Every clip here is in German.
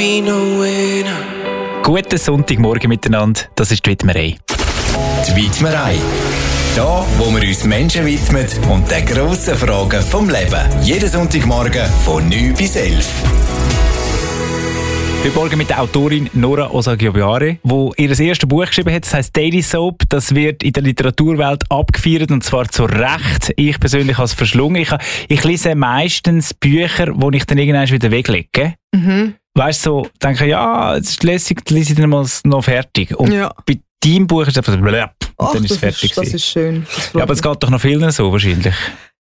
be no winner. Guten Sonntagmorgen miteinander, das ist die Widmerei. Die Widmerei. Da, wo wir uns Menschen widmen und den grossen Fragen vom Leben. Jeden Sonntagmorgen von 9 bis 11. Heute Morgen mit der Autorin Nora Osagiobare, die ihr erstes Buch geschrieben hat, das heisst Daily Soap. Das wird in der Literaturwelt abgefeiert und zwar zu Recht. Ich persönlich habe es verschlungen. Ich lese meistens Bücher, die ich dann irgendwann wieder weglege. Mhm. Weißt du, so, denke ja, es ist lässig, lese ich dann mal noch fertig. Und bei deinem Buch ist es einfach und dann ist es fertig. Das ist schön. Ja, aber es geht doch noch vielen so wahrscheinlich.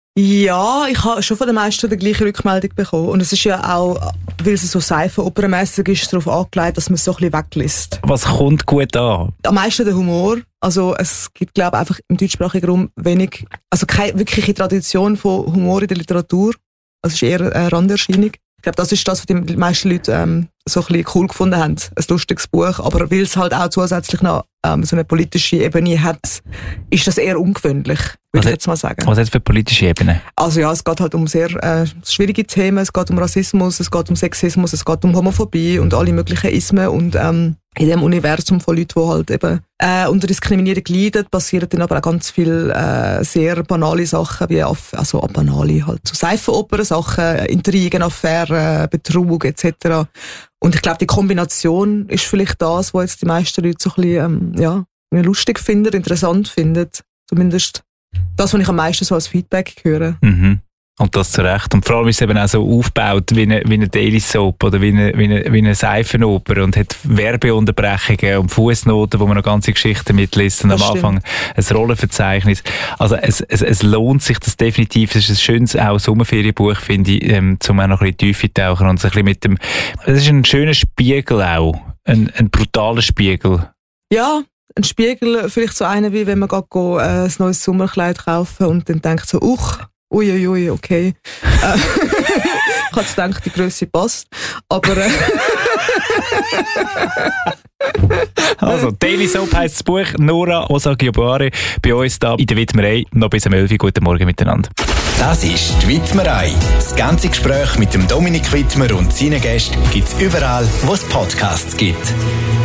Ja, ich habe schon von den meisten die gleiche Rückmeldung bekommen. Und es ist ja auch, weil es so seifenopernmässig ist, darauf angelegt, dass man es so ein bisschen weglässt. Was kommt gut an? Am meisten der Humor. Also es gibt, glaube ich, einfach im deutschsprachigen Raum wenig, also keine wirkliche Tradition von Humor in der Literatur. Also es ist eher eine Randerscheinung. Ich glaube, das ist das, was die meisten Leute so ein bisschen cool gefunden haben. Ein lustiges Buch, aber weil es halt auch zusätzlich noch so eine politische Ebene hat, ist das eher ungewöhnlich, würde ich jetzt mal sagen. Was hat es für politische Ebene? Also ja, es geht halt um sehr schwierige Themen. Es geht um Rassismus, es geht um Sexismus, es geht um Homophobie und alle möglichen Ismen. Und in dem Universum von Leuten, die halt eben unter Diskriminierung leiden, passieren dann aber auch ganz viele sehr banale Sachen, wie banale halt so Seifenopern-Sachen, Intrigen, Affären, Betrug etc. Und ich glaube, die Kombination ist vielleicht das, was jetzt die meisten Leute so ein bisschen lustig finden, interessant finden. Zumindest das, was ich am meisten so als Feedback höre. Mhm. Und das zu Recht. Und vor allem ist es eben auch so aufgebaut wie eine Daily Soap oder wie eine Seifenoper und hat Werbeunterbrechungen und Fußnoten, wo man noch ganze Geschichten mitliest und am Anfang ein Rollenverzeichnis. Also es lohnt sich das definitiv. Es ist ein schönes auch Sommerferienbuch, finde ich, um auch noch ein bisschen Tiefe tauchen und so ein bisschen es ist ein schöner Spiegel auch. Ein brutaler Spiegel. Ja. Ein Spiegel, vielleicht so einer, wie wenn man ein neues Sommerkleid kaufen und dann denkt so, uiuiui, okay. Ich habe jetzt gedacht, die Grösse passt. Aber Also, Daily Soap heisst das Buch. Nora Osagiobare bei uns da in der Widmerei. Noch bis um 11 Uhr. Guten Morgen miteinander. Das ist die Widmerei. Das ganze Gespräch mit dem Dominik Widmer und seinen Gästen gibt es überall, wo es Podcasts gibt.